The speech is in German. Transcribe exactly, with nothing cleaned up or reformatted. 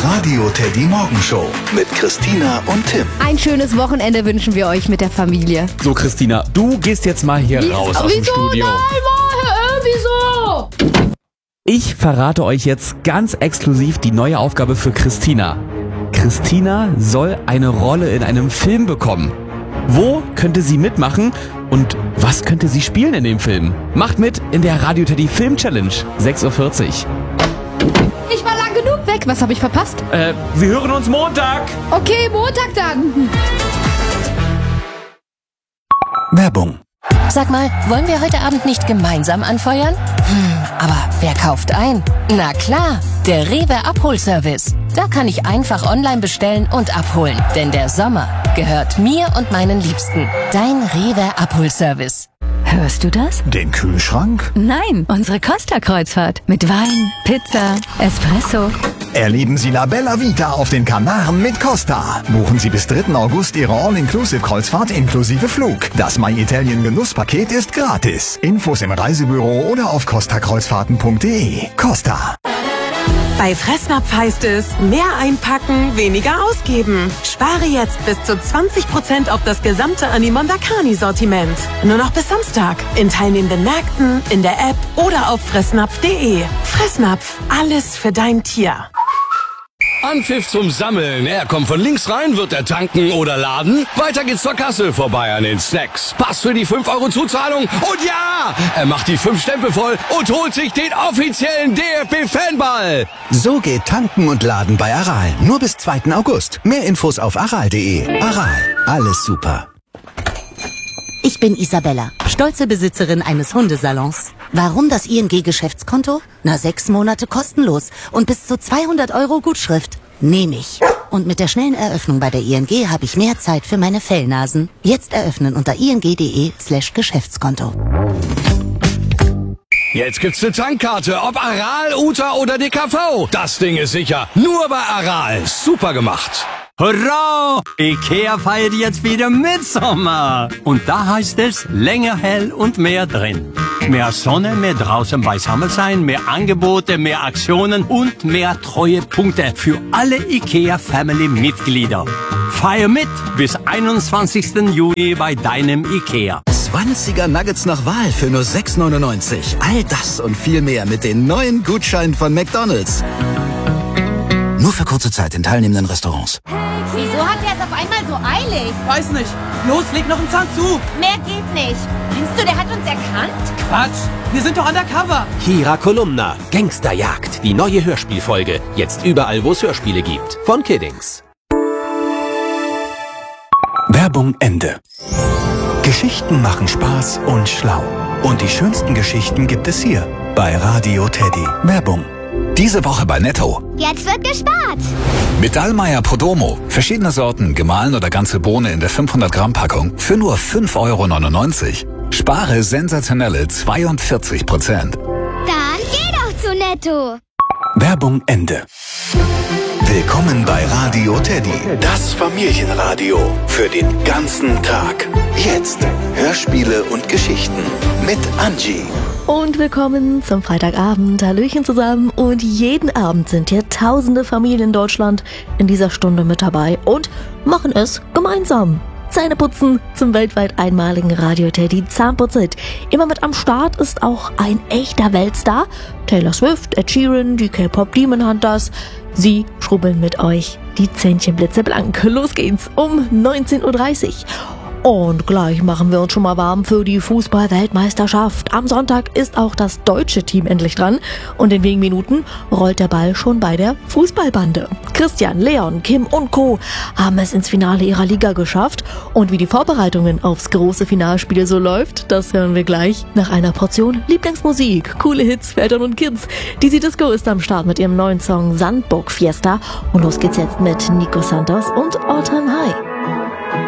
Radio Teddy Morgenshow mit Christina und Tim. Ein schönes Wochenende wünschen wir euch mit der Familie. So, Christina, du gehst jetzt mal hier Wie, raus aus wieso? dem Studio. Nein, äh, wieso? Ich verrate euch jetzt ganz exklusiv die neue Aufgabe für Christina. Christina soll eine Rolle in einem Film bekommen. Wo könnte sie mitmachen und was könnte sie spielen in dem Film? Macht mit in der Radio Teddy Film Challenge, sechs Uhr vierzig. Ich war lang genug weg. Was habe ich verpasst? Äh, wir hören uns Montag. Okay, Montag dann. Werbung. Sag mal, wollen wir heute Abend nicht gemeinsam anfeuern? Hm, aber wer kauft ein? Na klar, der Rewe Abholservice. Da kann ich einfach online bestellen und abholen. Denn der Sommer gehört mir und meinen Liebsten. Dein Rewe Abholservice. Hörst du das? Den Kühlschrank? Nein, unsere Costa-Kreuzfahrt. Mit Wein, Pizza, Espresso. Erleben Sie La Bella Vita auf den Kanaren mit Costa. Buchen Sie bis dritten August Ihre All-Inclusive-Kreuzfahrt inklusive Flug. Das My Italien Genusspaket ist gratis. Infos im Reisebüro oder auf costa kreuzfahrten punkt de. Costa. Bei Fressnapf heißt es, mehr einpacken, weniger ausgeben. Spare jetzt bis zu zwanzig Prozent auf das gesamte Animondakani-Sortiment. Nur noch bis Samstag. In teilnehmenden Märkten, in der App oder auf fressnapf punkt de. Fressnapf, alles für dein Tier. Anpfiff zum Sammeln. Er kommt von links rein, wird er tanken oder laden. Weiter geht's zur Kasse, vorbei an den Snacks. Pass für die fünf Euro Zuzahlung. Und ja, er macht die fünf Stempel voll und holt sich den offiziellen D F B-Fanball. So geht Tanken und Laden bei Aral. Nur bis zweiten August. Mehr Infos auf aral punkt de. Aral, alles super. Ich bin Isabella, stolze Besitzerin eines Hundesalons. Warum das I N G-Geschäftskonto? Na, sechs Monate kostenlos und bis zu zweihundert Euro Gutschrift. Nehme ich. Und mit der schnellen Eröffnung bei der I N G habe ich mehr Zeit für meine Fellnasen. Jetzt eröffnen unter ing punkt de slash Geschäftskonto. Jetzt gibt's eine Tankkarte, ob Aral, Uta oder D K V. Das Ding ist sicher. Nur bei Aral. Super gemacht. Hurra! Ikea feiert jetzt wieder Mitsommer. Und da heißt es länger hell und mehr drin. Mehr Sonne, mehr draußen beisammen sein, mehr Angebote, mehr Aktionen und mehr Treuepunkte für alle Ikea Family Mitglieder. Feier mit bis einundzwanzigsten Juli bei deinem Ikea. zwanziger Nuggets nach Wahl für nur sechs neunundneunzig. All das und viel mehr mit den neuen Gutscheinen von McDonald's. Nur für kurze Zeit in teilnehmenden Restaurants. Wieso hat er es auf einmal so eilig? Weiß nicht. Los, leg noch einen Zahn zu. Mehr geht nicht. Meinst du, der hat uns erkannt? Quatsch, wir sind doch undercover. Kira Kolumna, Gangsterjagd, die neue Hörspielfolge. Jetzt überall, wo es Hörspiele gibt. Von Kiddings. Werbung Ende. Geschichten machen Spaß und schlau. Und die schönsten Geschichten gibt es hier bei Radio Teddy. Werbung. Diese Woche bei Netto. Jetzt wird gespart. Mit Dallmayr Podromo. Verschiedene Sorten, gemahlen oder ganze Bohne in der fünfhundert Gramm Packung für nur fünf Euro neunundneunzig. Spare sensationelle zweiundvierzig Prozent. Dann geh doch zu Netto. Werbung Ende. Willkommen bei Radio Teddy. Das Familienradio für den ganzen Tag. Jetzt Hörspiele und Geschichten mit Angie. Und willkommen zum Freitagabend. Hallöchen zusammen. Und jeden Abend sind hier tausende Familien in Deutschland in dieser Stunde mit dabei und machen es gemeinsam. Zähneputzen zum weltweit einmaligen Radio Teddy Zahnputzit. Immer mit am Start ist auch ein echter Weltstar. Taylor Swift, Ed Sheeran, die K-Pop Demon Hunters. Sie schrubbeln mit euch die Zähnchen blitzeblank. Los geht's um neunzehn Uhr dreißig. Und gleich machen wir uns schon mal warm für die Fußball-Weltmeisterschaft. Am Sonntag ist auch das deutsche Team endlich dran. Und in wenigen Minuten rollt der Ball schon bei der Fußballbande. Christian, Leon, Kim und Co. haben es ins Finale ihrer Liga geschafft. Und wie die Vorbereitungen aufs große Finalspiel so läuft, das hören wir gleich nach einer Portion Lieblingsmusik. Coole Hits für Eltern und Kids. Dizzy Disco ist am Start mit ihrem neuen Song Sandburg Fiesta. Und los geht's jetzt mit Nico Santos und All Time High.